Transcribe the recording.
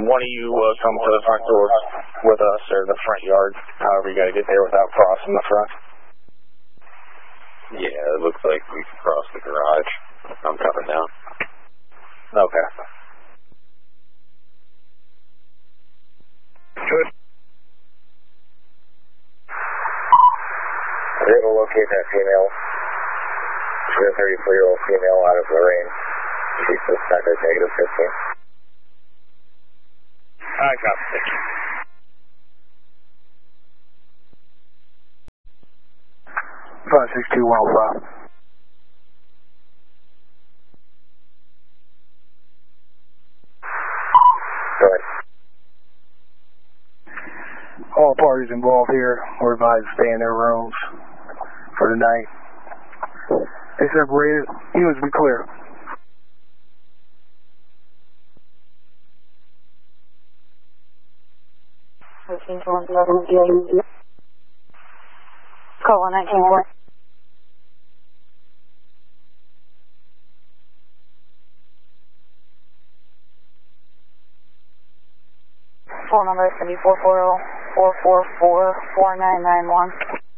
one of you come to the front door with us, or the front yard, however you got to get there without crossing the front. Yeah, it looks like we can cross the garage. I'm coming down. Okay. Good. We're able to locate that female. She's a 34-year-old female out of Lorraine. She's suspected negative 15. I copy. 562-105. Go ahead. All parties involved here were advised to stay in their rooms for the night. They separated. Units be clear. Call 194. Phone number is 7440-444-4991.